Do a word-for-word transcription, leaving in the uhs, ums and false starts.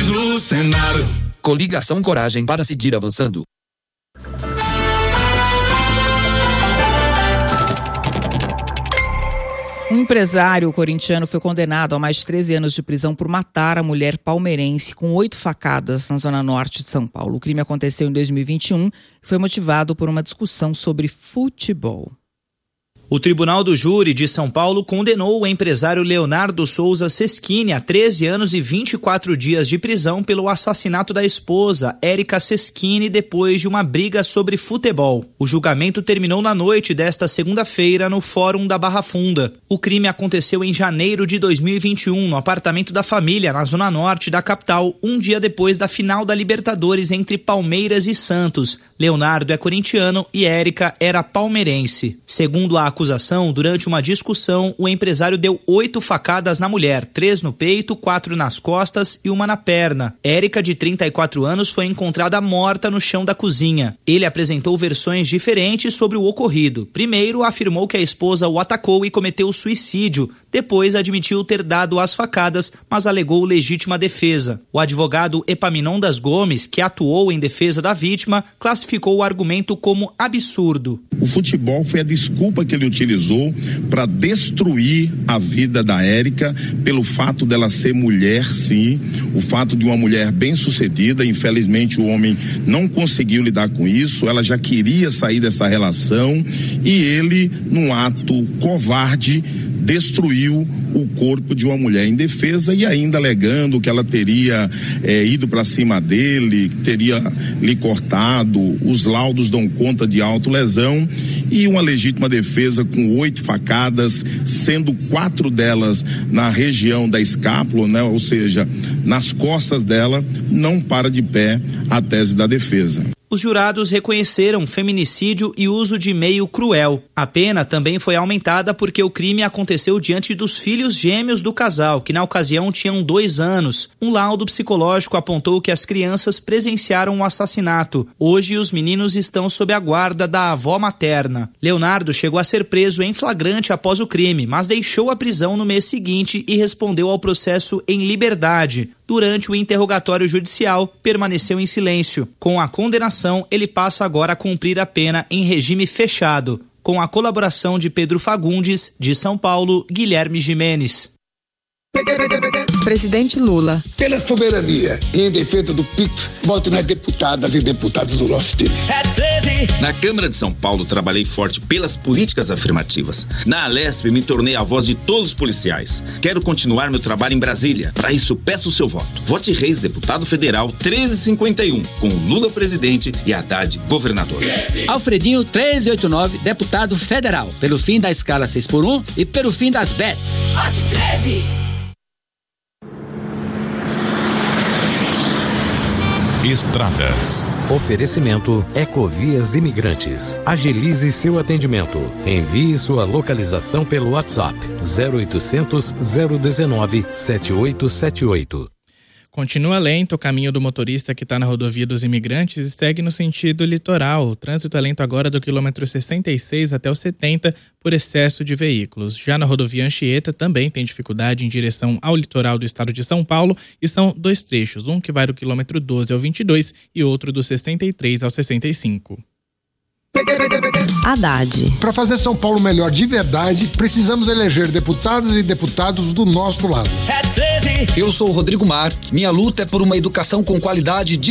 nós no Senado. Coligação Coragem para seguir avançando. Um empresário corintiano foi condenado a mais de treze anos de prisão por matar a mulher palmeirense com oito facadas na zona norte de São Paulo. O crime aconteceu em dois mil e vinte e um e foi motivado por uma discussão sobre futebol. O Tribunal do Júri de São Paulo condenou o empresário Leonardo Souza Seschini a treze anos e vinte e quatro dias de prisão pelo assassinato da esposa, Érica Seschini, depois de uma briga sobre futebol. O julgamento terminou na noite desta segunda-feira no Fórum da Barra Funda. O crime aconteceu em janeiro de dois mil e vinte e um, no apartamento da família, na zona norte da capital, um dia depois da final da Libertadores entre Palmeiras e Santos. Leonardo é corintiano e Érica era palmeirense. Segundo a acusação, acusação, durante uma discussão, o empresário deu oito facadas na mulher, três no peito, quatro nas costas e uma na perna. Érica, de trinta e quatro anos, foi encontrada morta no chão da cozinha. Ele apresentou versões diferentes sobre o ocorrido. Primeiro, afirmou que a esposa o atacou e cometeu suicídio. Depois, admitiu ter dado as facadas, mas alegou legítima defesa. O advogado Epaminondas Gomes, que atuou em defesa da vítima, classificou o argumento como absurdo. O futebol foi a desculpa que ele utilizou para destruir a vida da Érica pelo fato dela ser mulher, sim, o fato de uma mulher bem-sucedida. Infelizmente o homem não conseguiu lidar com isso, ela já queria sair dessa relação e ele, num ato covarde, destruiu o corpo de uma mulher indefesa e ainda alegando que ela teria é, ido para cima dele, teria lhe cortado. Os laudos dão conta de autolesão e uma legítima defesa com oito facadas, sendo quatro delas na região da escápula, né? Ou seja, nas costas dela. Não para de pé a tese da defesa. Os jurados reconheceram feminicídio e uso de meio cruel. A pena também foi aumentada porque o crime aconteceu diante dos filhos gêmeos do casal, que na ocasião tinham dois anos. Um laudo psicológico apontou que as crianças presenciaram o assassinato. Hoje, os meninos estão sob a guarda da avó materna. Leonardo chegou a ser preso em flagrante após o crime, mas deixou a prisão no mês seguinte e respondeu ao processo em liberdade. Durante o interrogatório judicial, permaneceu em silêncio. Com a condenação, ele passa agora a cumprir a pena em regime fechado. Com a colaboração de Pedro Fagundes, de São Paulo, Guilherme Gimenez. Presidente Lula. Pela soberania e em defesa do P I C, voto nas deputadas e deputados do nosso time. É treze. Na Câmara de São Paulo, trabalhei forte pelas políticas afirmativas. Na Alesp, me tornei a voz de todos os policiais. Quero continuar meu trabalho em Brasília. Para isso, peço o seu voto. Vote Reis, deputado federal, treze cinquenta e um, com Lula presidente e Haddad governador. treze. Alfredinho, treze oitenta e nove, deputado federal, pelo fim da escala seis por um e pelo fim das bets. Vote treze. Estradas. Oferecimento Ecovias Imigrantes. Agilize seu atendimento. Envie sua localização pelo WhatsApp zero oitocentos, zero dezenove, setenta e oito setenta e oito. Continua lento o caminho do motorista que está na rodovia dos Imigrantes e segue no sentido litoral. O trânsito é lento agora do quilômetro sessenta e seis até o setenta por excesso de veículos. Já na rodovia Anchieta também tem dificuldade em direção ao litoral do estado de São Paulo e são dois trechos, um que vai do quilômetro doze ao vinte e dois e outro do sessenta e três ao sessenta e cinco. Haddad. Para fazer São Paulo melhor de verdade, precisamos eleger deputadas e deputados do nosso lado. É treze. Eu sou o Rodrigo Mar. Minha luta é por uma educação com qualidade de